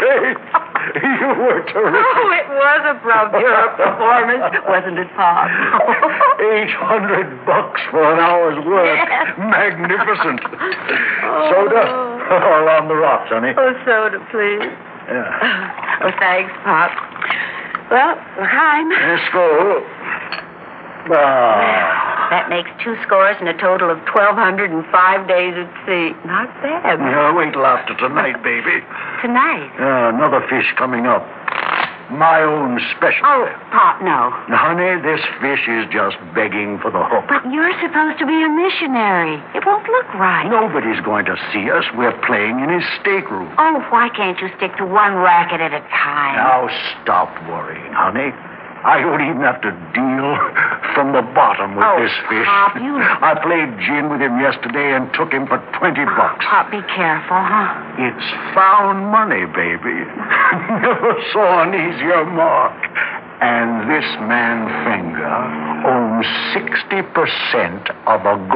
Faith, you were terrific. Oh, it was a bravura performance, wasn't it, Pop? $800 for an hour's work. Yes. Magnificent. Soda? All on the rocks, honey. Oh, soda, please. Yeah. Oh, thanks, Pop. Well, L'chaim. Let's go. That makes 2 scores and a total of 1,205 days at sea. Not bad. Yeah, wait till after tonight, baby. Tonight? Another fish coming up. My own special. Oh, Pop, no. Honey, this fish is just begging for the hook. But you're supposed to be a missionary. It won't look right. Nobody's going to see us. We're playing in his stateroom. Oh, why can't you stick to one racket at a time? Now stop worrying, honey. I don't even have to deal from the bottom with this fish. Pop, you... I played gin with him yesterday and took him for $20. Pop, be careful, huh? It's found money, baby. Never saw an easier mark. And this man Finger owns 60% of a